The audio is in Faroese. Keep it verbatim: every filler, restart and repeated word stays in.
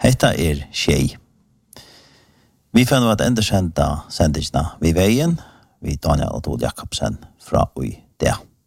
Hetta er tjej. Vi får nå at enda kjenta sendingsna vi veien, vi Daniel og Tord Jakobsen fra Ui det.